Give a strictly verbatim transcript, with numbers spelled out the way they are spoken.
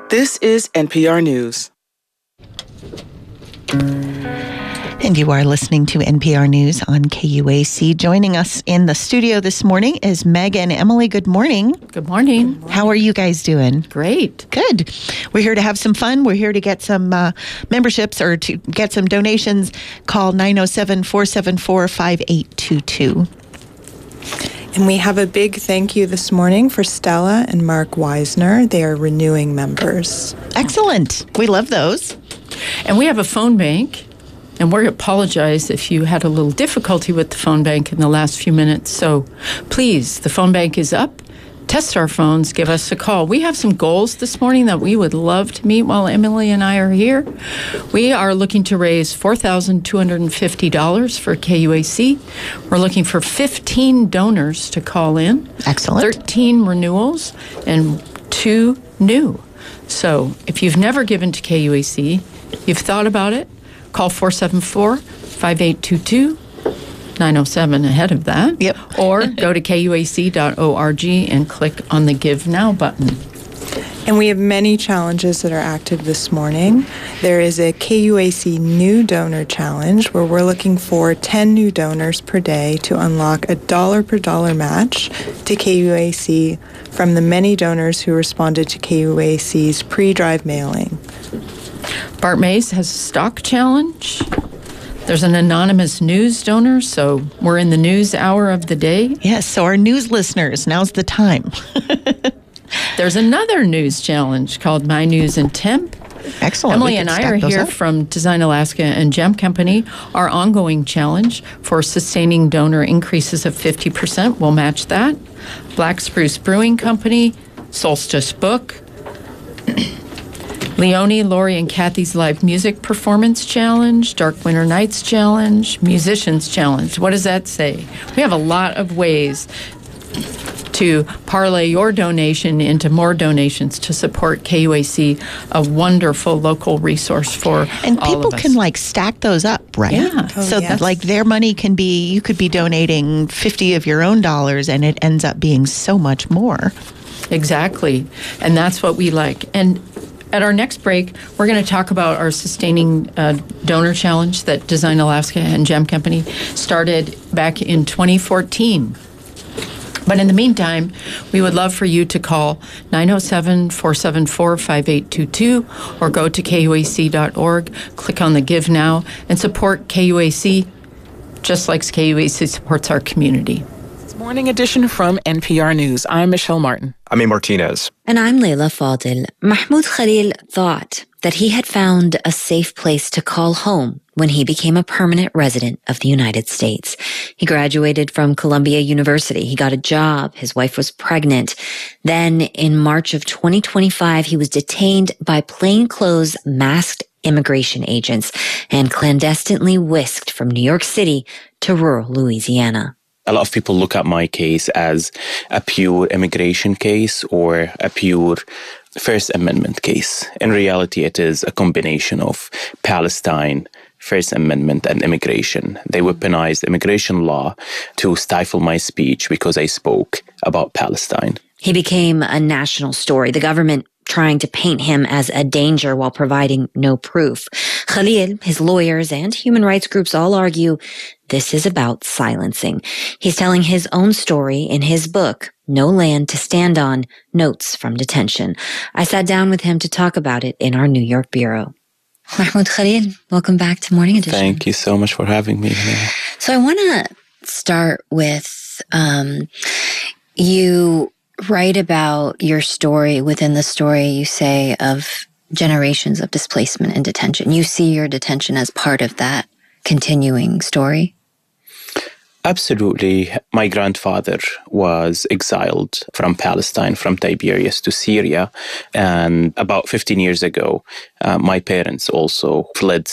This is N P R News. And you are listening to N P R News on K U A C. Joining us in the studio this morning is Meg and Emily. Good morning. Good morning. Good morning. How are you guys doing? Great. Good. We're here to have some fun. We're here to get some uh, memberships or to get some donations. Call nine oh seven, four seven four, five eight two two. And we have a big thank you this morning for Stella and Mark Weisner. They are renewing members. Excellent. We love those. And we have a phone bank. And we apologize if you had a little difficulty with the phone bank in the last few minutes. So please, the phone bank is up. Test our phones. Give us a call. We have some goals this morning that we would love to meet while Emily and I are here. We are looking to raise four thousand two hundred fifty dollars for K U A C. We're looking for fifteen donors to call in. Excellent. thirteen renewals and two new. So if you've never given to K U A C, you've thought about it, call four seven four, five eight two two, nine oh seven ahead of that. Yep. Or go to K U A C dot org and click on the Give Now button. And we have many challenges that are active this morning. There is a K U A C New Donor Challenge where we're looking for ten new donors per day to unlock a dollar per dollar match to K U A C from the many donors who responded to K U A C's pre-drive mailing. Bart Mays has a stock challenge. There's an anonymous news donor, so we're in the news hour of the day. Yes, so our news listeners, now's the time. There's another news challenge called My News and Temp. Excellent. Emily and I are here up. from Design Alaska and Gem Company. Our ongoing challenge for sustaining donor increases of fifty percent. We'll match that. Black Spruce Brewing Company, Solstice Book, Leonie, Lori, and Kathy's Live Music Performance Challenge, Dark Winter Nights Challenge, Musicians Challenge. What does that say? We have a lot of ways to parlay your donation into more donations to support K U A C, a wonderful local resource for and all people of us. can like stack those up, right? Yeah. Oh, so yes. that like their money can be, you could be donating fifty of your own dollars and it ends up being so much more. Exactly. And that's what we like. And at our next break, we're going to talk about our sustaining uh, donor challenge that Design Alaska and Gem Company started back in twenty fourteen. But in the meantime, we would love for you to call nine oh seven, four seven four, five eight two two or go to K U A C dot org, click on the Give Now, and support K U A C just like K U A C supports our community. Morning edition from N P R News. I'm Michelle Martin. I'm A. Martinez. And I'm Leila Fadil. Mahmoud Khalil thought that he had found a safe place to call home when he became a permanent resident of the United States. He graduated from Columbia University. He got a job. His wife was pregnant. Then in March of twenty twenty-five, he was detained by plainclothes masked immigration agents and clandestinely whisked from New York City to rural Louisiana. A lot of people look at my case as a pure immigration case or a pure First Amendment case. In reality, it is a combination of Palestine, First Amendment, and immigration. They weaponized immigration law to stifle my speech because I spoke about Palestine. He became a national story. The government trying to paint him as a danger while providing no proof. Khalil, his lawyers, and human rights groups all argue this is about silencing. He's telling his own story in his book, No Land to Stand On, Notes from Detention. I sat down with him to talk about it in our New York bureau. Mahmoud Khalil, welcome back to Morning Edition. Thank you so much for having me here. So I want to start with, um, you write about your story. Within the story, you say of generations of displacement and detention. You see your detention as part of that continuing story? Absolutely. My grandfather was exiled from Palestine, from Tiberias to Syria. And about fifteen years ago, uh, my parents also fled